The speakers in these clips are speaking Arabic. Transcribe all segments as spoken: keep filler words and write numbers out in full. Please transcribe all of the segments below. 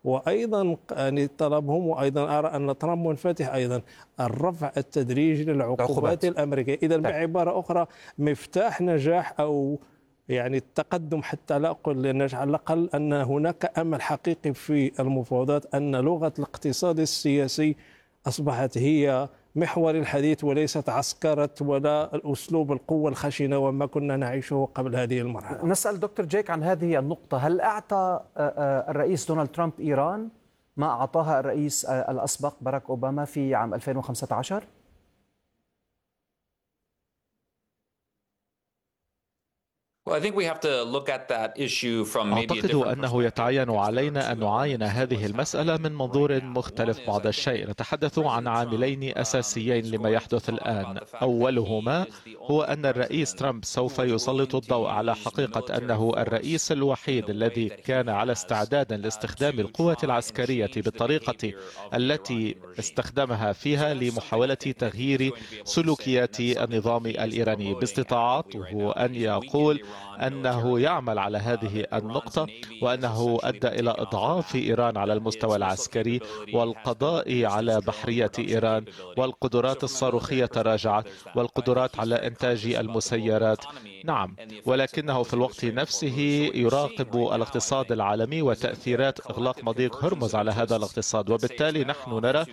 وأيضا يعني طلبهم، وأيضا أرى أن ترامب منفتح أيضا الرفع التدريجي للعقوبات الأمريكية. إذا بعبارة أخرى مفتاح نجاح أو يعني التقدم، حتى لا أقول النجاح، على الأقل أن هناك أمل حقيقي في المفاوضات، أن لغة الاقتصاد السياسي أصبحت هي محور الحديث وليست عسكرة ولا الأسلوب القوة الخشنة وما كنا نعيشه قبل هذه المرحلة. نسأل دكتور جيك عن هذه النقطة. هل أعطى الرئيس دونالد ترامب إيران ما أعطاها الرئيس الأسبق باراك أوباما في عام ألفين وخمسة عشر؟ أعتقد أنه يتعين علينا أن نعاين هذه المسألة من منظور مختلف بعض الشيء. نتحدث عن عاملين أساسيين لما يحدث الآن. أولهما هو أن الرئيس ترامب سوف يسلط الضوء على حقيقة أنه الرئيس الوحيد الذي كان على استعداد لاستخدام القوة العسكرية بالطريقة التي استخدمها فيها لمحاولة تغيير سلوكيات النظام الإيراني، باستطاعته أن يقول أنه يعمل على هذه النقطة وأنه أدى إلى إضعاف إيران على المستوى العسكري والقضاء على بحرية إيران، والقدرات الصاروخية تراجعت، والقدرات على إنتاج المسيرات. نعم، ولكنه في الوقت نفسه يراقب الاقتصاد العالمي وتأثيرات إغلاق مضيق هرمز على هذا الاقتصاد، وبالتالي نحن نرى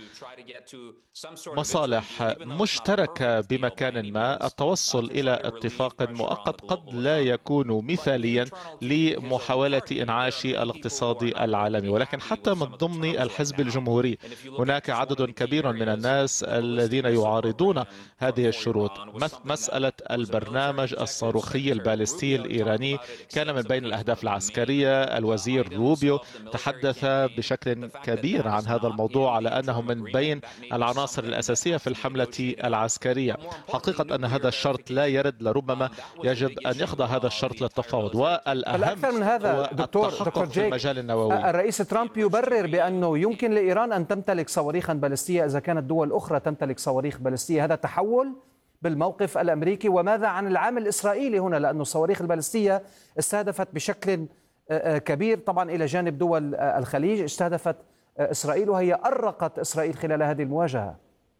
مصالح مشتركة بمكان ما. التوصل إلى اتفاق مؤقت قد لا يكون مثاليا لمحاولة إنعاش الاقتصاد العالمي، ولكن حتى من ضمن الحزب الجمهوري هناك عدد كبير من الناس الذين يعارضون هذه الشروط. مسألة البرنامج الصاروخي البالستي الإيراني كان من بين الأهداف العسكرية. الوزير روبيو تحدث بشكل كبير عن هذا الموضوع على أنه من بين العناصر الأساسية في الحملة العسكرية. حقيقة أن هذا الشرط لا يرد، لربما يجب أن يخضع هذا الشرط للتفاوض. والأهم من هذا دكتور دكتور جيك، المجال النووي. الرئيس ترامب يبرر بأنه يمكن لإيران أن تمتلك صواريخا بالستية إذا كانت دول أخرى تمتلك صواريخ بالستية. هذا تحول بالموقف الأمريكي. وماذا عن العامل الإسرائيلي هنا؟ لأن الصواريخ البالستية استهدفت بشكل كبير طبعا إلى جانب دول الخليج، استهدفت إسرائيل وهي أرقت إسرائيل خلال هذه المواجهة.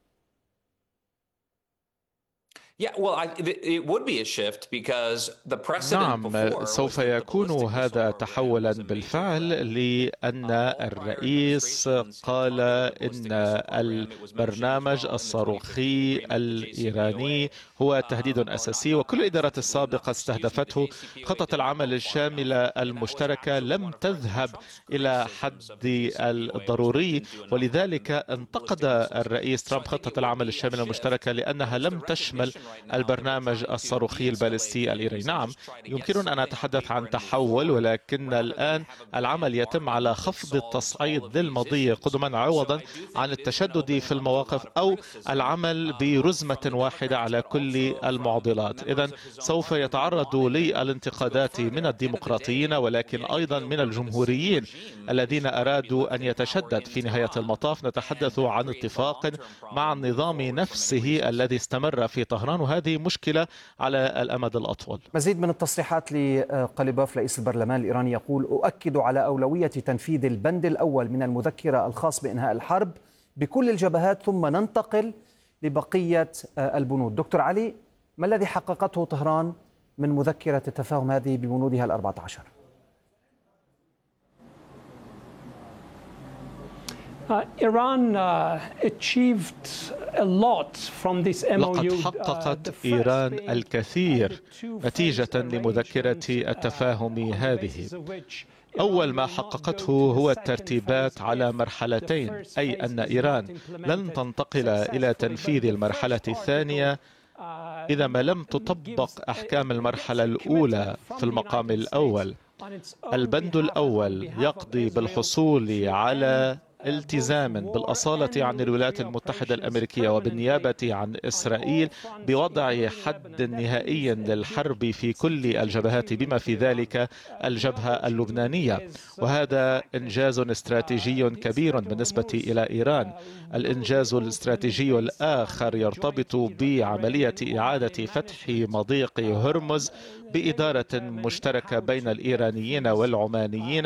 نعم، سوف يكون هذا تحولا بالفعل، لأن الرئيس قال إن البرنامج الصاروخي الإيراني هو تهديد أساسي، وكل الإدارات السابقة استهدفته. خطة العمل الشاملة المشتركة لم تذهب إلى حد الضروري، ولذلك انتقد الرئيس ترامب خطة العمل الشاملة المشتركة لأنها لم تشمل البرنامج الصاروخي البالستي الإيراني. نعم، يمكننا أن نتحدث عن تحول، ولكن الآن العمل يتم على خفض التصعيد للمضي قدما عوضا عن التشدد في المواقف أو العمل برزمة واحدة على كل المعضلات. إذن سوف يتعرض للانتقادات من الديمقراطيين ولكن أيضا من الجمهوريين الذين أرادوا أن يتشدد. في نهاية المطاف نتحدث عن اتفاق مع النظام نفسه الذي استمر في طهران، وهذه مشكلة على الأمد الأطول. مزيد من التصريحات لقليباف رئيس البرلمان الإيراني يقول: أؤكد على أولوية تنفيذ البند الأول من المذكرة الخاص بإنهاء الحرب بكل الجبهات ثم ننتقل لبقية البنود. دكتور علي، ما الذي حققته طهران من مذكرة التفاهم هذه ببنودها الأربعة عشر؟ إيران لقد حققت إيران الكثير نتيجة لمذكرة التفاهم هذه. أول ما حققته هو الترتيبات على مرحلتين، أي أن إيران لن تنتقل إلى تنفيذ المرحلة الثانية إذا ما لم تطبق أحكام المرحلة الأولى في المقام الأول. البند الأول يقضي بالحصول على التزام بالأصالة عن الولايات المتحدة الأمريكية وبالنيابة عن إسرائيل بوضع حد نهائي للحرب في كل الجبهات بما في ذلك الجبهة اللبنانية، وهذا إنجاز استراتيجي كبير بالنسبة إلى إيران. الإنجاز الاستراتيجي الآخر يرتبط بعملية إعادة فتح مضيق هرمز بإدارة مشتركة بين الإيرانيين والعمانيين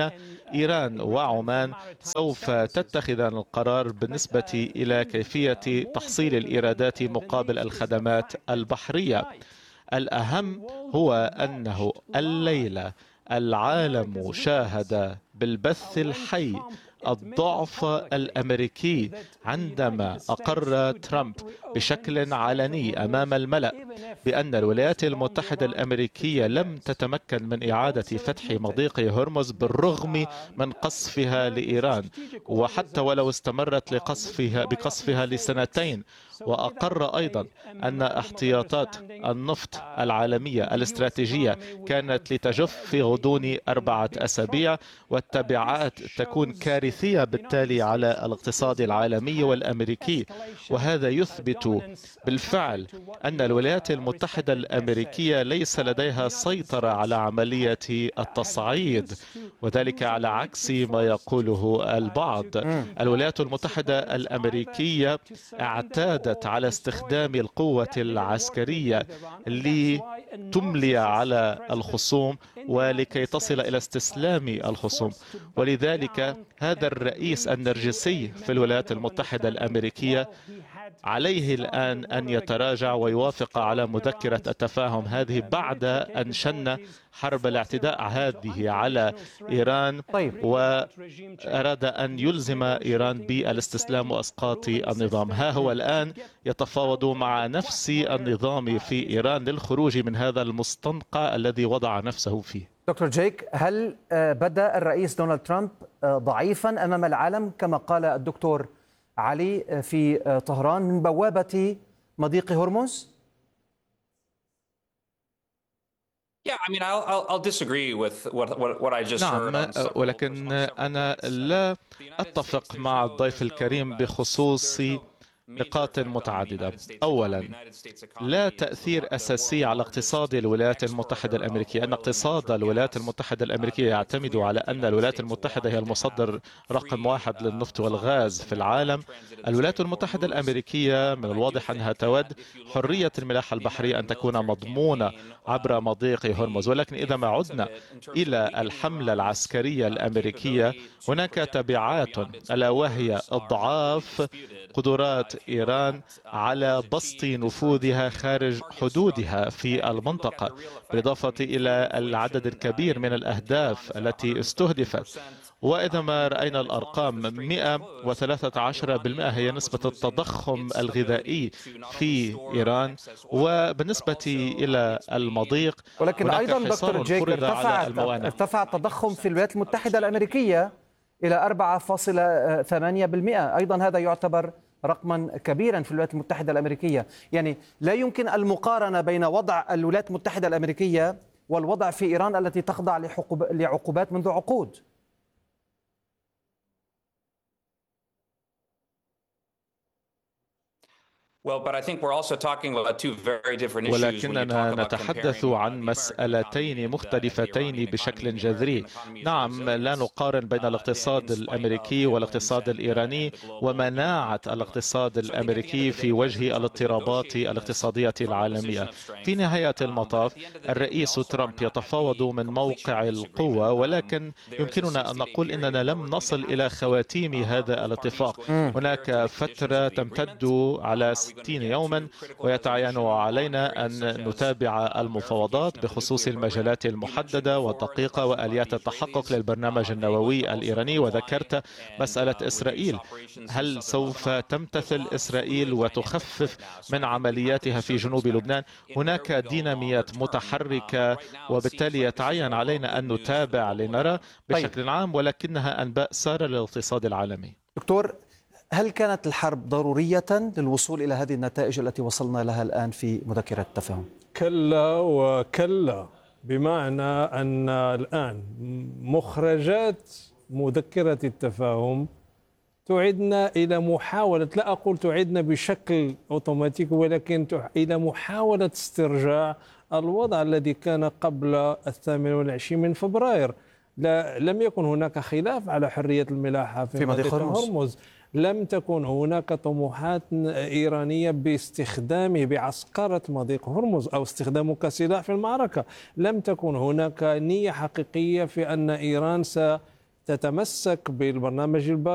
إيران وعمان سوف تتخذان القرار بالنسبة إلى كيفية تحصيل الإيرادات مقابل الخدمات البحرية. الأهم هو أنه الليلة العالم شاهد بالبث الحي الضعف الأمريكي عندما أقر ترامب بشكل علني أمام الملأ بأن الولايات المتحدة الأمريكية لم تتمكن من إعادة فتح مضيق هرمز بالرغم من قصفها لإيران، وحتى ولو استمرت لقصفها بقصفها لسنتين. وأقر أيضا أن احتياطات النفط العالمية الاستراتيجية كانت لتجف في غضون أربعة أسابيع، والتبعات تكون كارثية بالتالي على الاقتصاد العالمي والأمريكي. وهذا يثبت بالفعل أن الولايات المتحدة الأمريكية ليس لديها سيطرة على عملية التصعيد، وذلك على عكس ما يقوله البعض. الولايات المتحدة الأمريكية اعتادت على استخدام القوة العسكرية لتملي على الخصوم ولكي تصل إلى استسلام الخصوم. ولذلك هذا الرئيس النرجسي في الولايات المتحدة الأمريكية عليه الآن أن يتراجع ويوافق على مذكرة التفاهم هذه بعد أن شن حرب الاعتداء هذه على إيران، وأراد أن يلزم إيران بالاستسلام وإسقاط النظام. ها هو الآن يتفاوض مع نفس النظام في إيران للخروج من هذا المستنقع الذي وضع نفسه فيه. دكتور جيك، هل بدأ الرئيس دونالد ترامب ضعيفا أمام العالم كما قال الدكتور علي في طهران من بوابة مضيق هرمز؟ نعم، ولكن أنا لا أتفق مع الضيف الكريم بخصوص نقاط متعددة. أولا، لا تأثير أساسي على اقتصاد الولايات المتحدة الأمريكية، أن اقتصاد الولايات المتحدة الأمريكية يعتمد على أن الولايات المتحدة هي المصدر رقم واحد للنفط والغاز في العالم. الولايات المتحدة الأمريكية من الواضح أنها تود حرية الملاحة البحرية أن تكون مضمونة عبر مضيق هرمز، ولكن إذا ما عدنا إلى الحملة العسكرية الأمريكية هناك تبعات، ألا وهي إضعاف قدرات إيران على بسط نفوذها خارج حدودها في المنطقة، بالإضافة إلى العدد الكبير من الأهداف التي استهدفت. وإذا ما رأينا الأرقام، مئة وثلاثة عشر بالمئة هي نسبة التضخم الغذائي في إيران. وبالنسبة إلى المضيق، ولكن أيضا دكتور جيك ارتفع ارتفع التضخم في الولايات المتحدة الأمريكية إلى أربعة فاصلة ثمانية بالمئة. أيضا هذا يعتبر رقما كبيرا في الولايات المتحدة الأمريكية. يعني لا يمكن المقارنة بين وضع الولايات المتحدة الأمريكية والوضع في إيران التي تخضع لعقوبات منذ عقود. ولكننا نتحدث عن مسألتين مختلفتين بشكل جذري. نعم، لا نقارن بين الاقتصاد الأمريكي والاقتصاد الإيراني ومناعة الاقتصاد الأمريكي في وجه الاضطرابات الاقتصادية العالمية. في نهاية المطاف الرئيس ترامب يتفاوض من موقع القوة، ولكن يمكننا أن نقول إننا لم نصل إلى خواتيم هذا الاتفاق. هناك فترة تمتد على ستين يوما، ويتعين علينا أن نتابع المفاوضات بخصوص المجالات المحددة والدقيقة وآليات التحقق للبرنامج النووي الإيراني. وذكرت مسألة إسرائيل، هل سوف تمتثل إسرائيل وتخفف من عملياتها في جنوب لبنان؟ هناك ديناميات متحركة، وبالتالي يتعين علينا أن نتابع لنرى بشكل عام، ولكنها أنباء سارة للاقتصاد العالمي. دكتور، هل كانت الحرب ضرورية للوصول إلى هذه النتائج التي وصلنا لها الآن في مذكرة التفاهم؟ كلا وكلا، بمعنى أن الآن مخرجات مذكرة التفاهم تعيدنا إلى محاولة، لا أقول تعيدنا بشكل أوتوماتيكي، ولكن إلى محاولة استرجاع الوضع الذي كان قبل الثامن والعشرين من فبراير. لا لم يكن هناك خلاف على حرية الملاحة في, في مضيق هرمز. لم تكن هناك طموحات إيرانية باستخدامه بعسكرة مضيق هرمز أو استخدامه كسلاح في المعركة. لم تكن هناك نية حقيقية في أن إيران تتمسك بالبرنامج البالستي